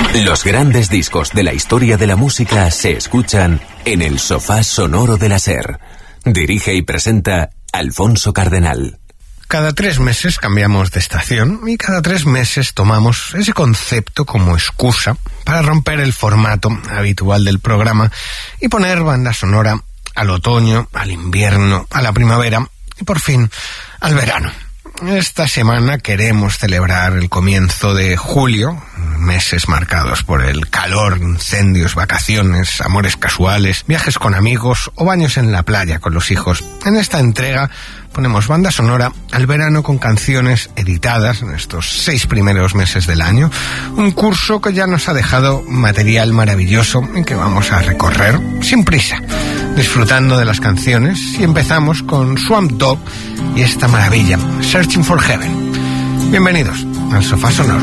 Los grandes discos de la historia de la música se escuchan en el sofá sonoro de la SER. Dirige y presenta Alfonso Cardenal. Cada 3 meses cambiamos de estación y cada 3 meses tomamos ese concepto como excusa para romper el formato habitual del programa y poner banda sonora al otoño, al invierno, a la primavera y por fin al verano. Esta semana queremos celebrar el comienzo de julio, meses marcados por el calor, incendios, vacaciones, amores casuales, viajes con amigos o baños en la playa con los hijos. En esta entrega ponemos banda sonora al verano con canciones editadas en estos 6 primeros meses del año, un curso que ya nos ha dejado material maravilloso en que vamos a recorrer sin prisa, disfrutando de las canciones, y empezamos con Swamp Dogg y esta maravilla, Searching for Heaven. Bienvenidos al Sofá Sonoro.